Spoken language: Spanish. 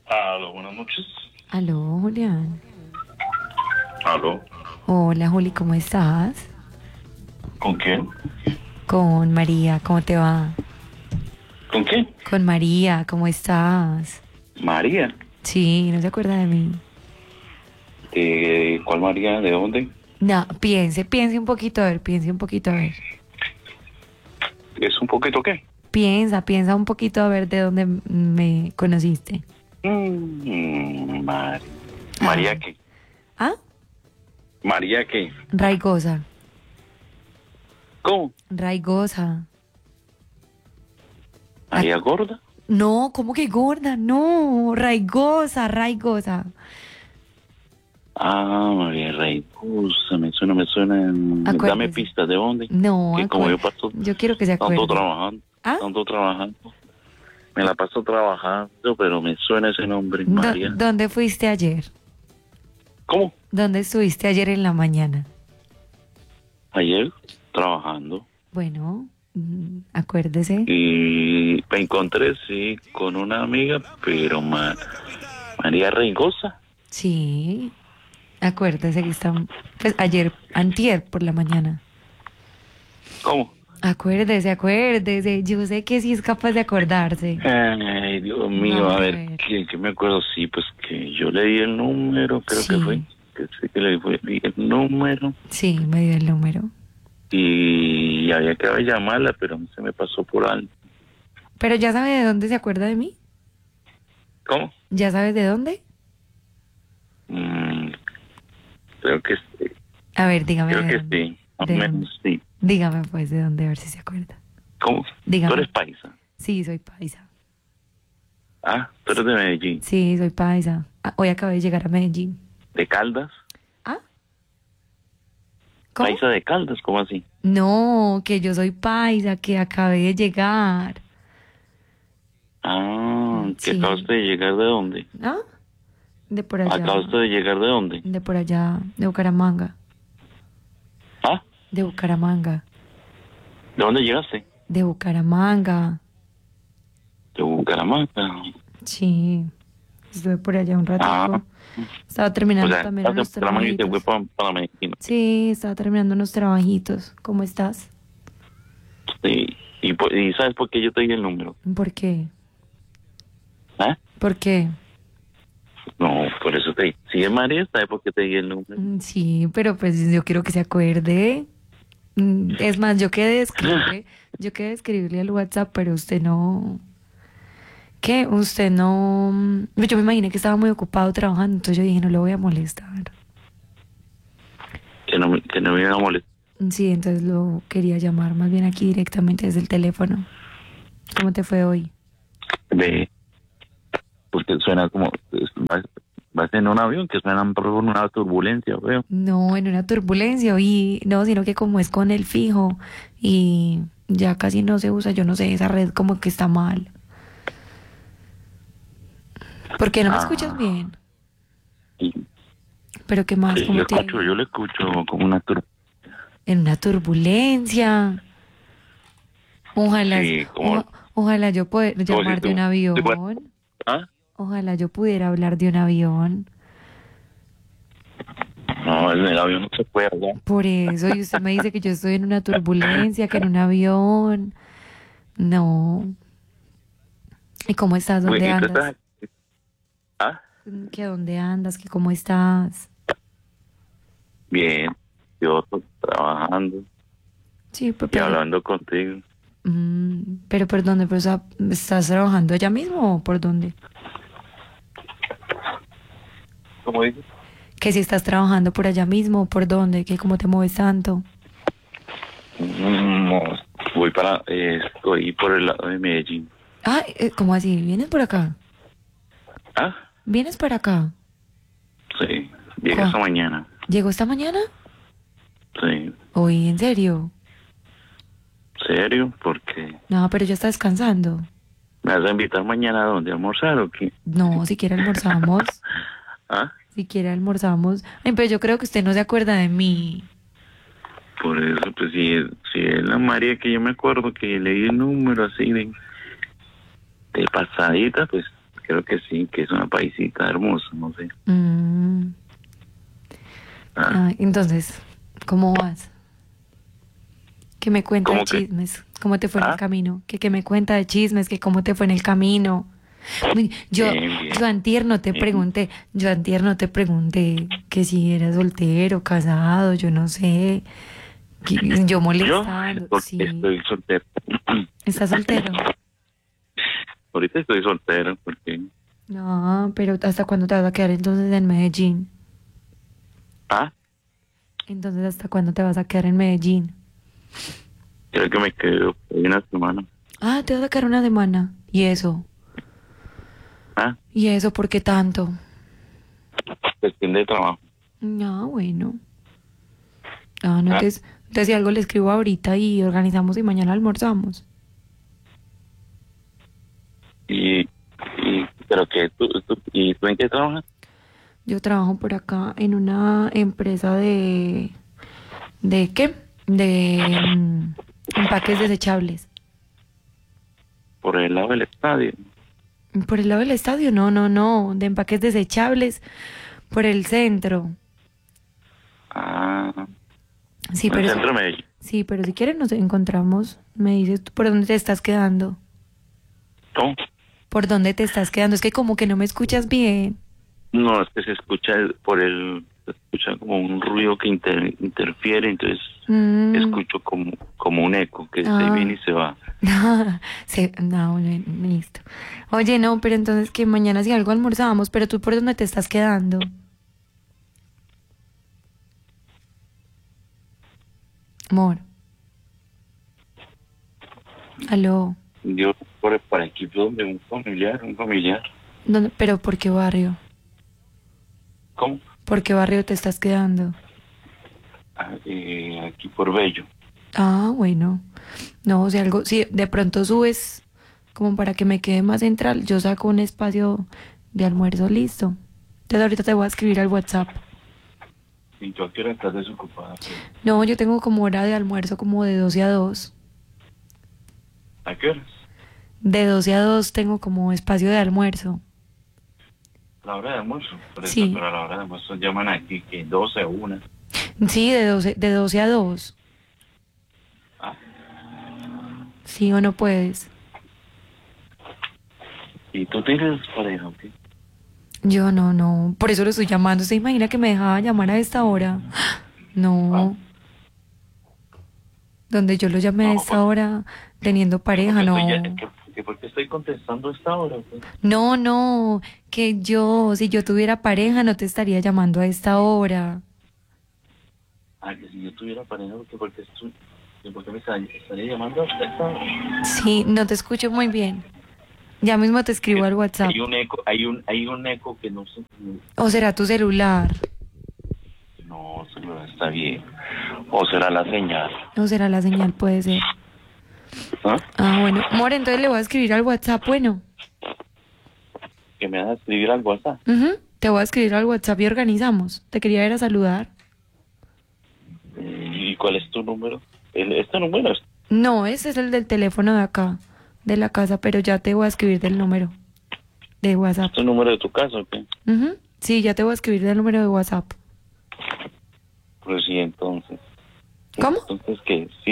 Aló, buenas noches. Aló, Julián. Aló, Hola, Juli, ¿cómo estás? ¿con quién? Con María, ¿cómo te va? ¿Con quién? Con María, ¿cómo estás? María. Sí, no se acuerda de mí. ¿Cuál María? ¿De dónde? No, piense un poquito, a ver, piense un poquito, a ver. ¿Es un poquito qué? Piensa un poquito, a ver de dónde me conociste. María. A ¿María ver. qué? ¿Ah? ¿María qué? Raigosa. ¿Cómo? Raigosa. Ah, ¿María gorda? no, ¿cómo que gorda? No, raigosa, raigosa. Ah, María Raigosa, me suena. Dame Acuérdese. pistas, ¿de dónde? No, Que como yo paso yo quiero que se tanto acuerde. trabajando, ¿Ah? tanto trabajando. Me la paso trabajando, pero me suena ese nombre, María. ¿Dónde fuiste ayer? ¿Cómo? ¿Dónde estuviste ayer en la mañana? Ayer, trabajando. Bueno, acuérdese. Y me encontré, sí, con una amiga, pero María Reigosa. Sí, acuérdese que está, pues ayer, antier por la mañana. ¿Cómo? Acuérdese. Yo sé que sí es capaz de acordarse. Ay, Dios mío, a Vamos a ver, ver. ¿qué me acuerdo? Sí, pues que yo le di el número, creo que fue. Sí, Que sí que di el número sí, me dio el número. y había que llamarla, pero se me pasó por alto. Pero ya sabe de dónde se acuerda de mí. ¿Cómo? ¿Ya sabes de dónde? Mm, creo que sí, A ver, dígame creo de que dónde. sí, más o ¿De dónde? menos sí. Dígame pues de dónde, a ver si se acuerda. ¿Cómo? Tú eres Dígame. paisa. Sí, soy paisa. Ah, tú eres de Medellín. Sí, soy paisa. Ah, hoy acabé de llegar a Medellín. ¿De Caldas? ¿Ah? ¿Cómo? ¿Paisa de Caldas? ¿Cómo así? No, que yo soy paisa, que acabé de llegar. Ah, ¿que Sí. acabaste de llegar de dónde? ¿Ah? De por allá, ¿Acabaste de llegar de dónde? de por allá, de Bucaramanga, ¿Ah? de Bucaramanga, ¿De dónde llegaste? de Bucaramanga. De Bucaramanga. Sí, estuve por allá un Ah, ratico. Estaba o terminando sea, también estás de unos Bucaramanga y te fue trabajitos. para Medellín. Sí, estaba terminando unos trabajitos. ¿Cómo estás? Sí. ¿Y sabes por qué yo te di el número? ¿Por qué? ¿Ah? ¿Por qué? No, por eso te di. Si es María, ¿sabes por qué te di el número? Sí, pero pues yo quiero que se acuerde. Es más, yo quedé de escribirle al WhatsApp, pero usted no, ¿qué? Usted no, yo me imaginé que estaba muy ocupado trabajando, entonces yo dije, no lo voy a molestar. Que no me iba a molestar. Sí, entonces lo quería llamar más bien aquí directamente desde el teléfono. ¿Cómo te fue hoy? Ve, porque suena como... vas en un avión que suena por una turbulencia, veo. No, en una turbulencia, y no, sino que como es con el fijo y ya casi no se usa, yo no sé, esa red como que está mal. ¿Por qué no me escuchas Ah, bien? y, ¿Pero qué más? sí, ¿Cómo te ha ido? yo le escucho como una turbulencia. En una turbulencia. Ojalá, Sí, como ojalá yo pudiera como si llamar de un avión. ¿Ah? Ojalá yo pudiera hablar de un avión. No, en el avión no se puede hablar. Por eso, y usted me dice que yo estoy en una turbulencia, que en un avión. No. ¿Y cómo estás? ¿Dónde Güey, ¿y tú andas? estás? Ah, ¿Que dónde andas? ¿Que cómo estás? bien. Yo trabajando Sí, y hablando contigo. pero ¿por dónde? Pero, o sea, ¿estás trabajando allá mismo o por dónde? ¿Cómo dices? Que si estás trabajando por allá mismo o por dónde, que cómo te mueves tanto. No, estoy por el lado de Medellín. Ah, ¿cómo así? ¿Vienes por acá? Ah, ¿Vienes para acá? sí. Llegué ¿Cuá? esta mañana. ¿Llegó esta mañana? Sí. Hoy, ¿en serio? ¿Serio? Porque No, pero ya está descansando. me vas a invitar mañana a dónde, a almorzar o qué? No, siquiera almorzamos. Ah, Siquiera almorzamos. Ay, pero yo creo que usted no se acuerda de mí. por eso, pues si es la María que yo me acuerdo que leí el número así de pasadita, pues creo que sí, que es una paisita hermosa, no sé. Mm. Ah, Entonces, ¿cómo vas? ¿Qué me cuenta de ¿cómo que? chismes? ¿Cómo te fue en el Ah, camino? ¿Qué me cuenta de chismes? ¿Que cómo te fue en el camino? Uy, bien, bien, yo antier no te bien. pregunté, yo antier no te pregunté que si eras soltero, casado, yo no sé. Yo Yo molestando, sí. estoy soltero. ¿Estás soltero? Ahorita estoy soltero porque... No, pero ¿hasta cuándo te vas a quedar entonces en Medellín? Ah, Entonces, ¿hasta cuándo te vas a quedar en Medellín? creo que me quedo por una semana. Ah, te vas a quedar una semana. ¿Y eso? Ah, ¿Y eso por qué tanto? cuestión de trabajo. No, bueno. Ah, no, Ah, entonces si algo le escribo ahorita y organizamos y mañana almorzamos. pero que ¿y tú en qué trabajas? Yo trabajo por acá en una empresa ¿de qué? De empaques desechables. Por el lado del estadio. ¿Por el lado del estadio? No, no, no. De empaques desechables por el centro. Ah, Sí, en el pero centro de Medellín. sí, pero si quieres nos encontramos. Me dices tú por dónde te estás quedando. ¿Cómo? ¿Por dónde te estás quedando? Es que como que no me escuchas bien. No, es que se escucha se escucha como un ruido que interfiere, entonces Mm, escucho como un eco que se ah. viene y se va. Sí, no, bueno, listo. Oye, no, pero entonces que mañana si algo almorzamos, pero tú por dónde te estás quedando. Amor, aló. Yo por aquí donde un familiar. Pero ¿por qué barrio? ¿Cómo? ¿Por qué barrio te estás quedando? Ah, aquí por Bello. Ah, bueno. No, si algo, si de pronto subes como para que me quede más central, yo saco un espacio de almuerzo listo. Entonces ahorita te voy a escribir al WhatsApp. ¿Y tú a qué hora estás desocupada? No, yo tengo como hora de almuerzo como de 12 a 2. ¿A qué horas? De 12 a 2 tengo como espacio de almuerzo. A la hora de almuerzo. Por eso, Sí, pero a la hora de almuerzo llaman aquí que 12 o 1. sí, de doce a 2. Ah, Sí o no puedes. ¿y tú tienes pareja o qué? Yo no, no. Por eso lo estoy llamando. ¿Se imagina que me dejaba llamar a esta hora? Ah, No. Donde yo lo llamé a no, esta hora teniendo que pareja, porque no. que porque estoy contestando a esta hora, pues. No, no. Que yo, si yo tuviera pareja, no te estaría llamando a esta hora. Ah, que si yo tuviera pareja, que porque me estaría llamando a esta hora. Sí, no te escucho muy bien. Ya mismo te escribo Que al WhatsApp. hay un eco, hay un eco que no sé, ¿O será tu celular? no, señora, está bien. O será la señal. ¿O será la señal? Puede ser. ¿Ah? Ah, bueno. More, entonces le voy a escribir al WhatsApp. Bueno. Que me vas a escribir al WhatsApp. Ujú, te voy a escribir al WhatsApp y organizamos. Te quería ir a saludar. ¿Y cuál es tu número? Este número es No, ese es el del teléfono de acá, de la casa, pero ya te voy a escribir del número de WhatsApp. tu número de tu casa, ¿o qué? Ujú, sí, ya te voy a escribir del número de WhatsApp. Pues sí, entonces. ¿Cómo? Entonces, ¿qué?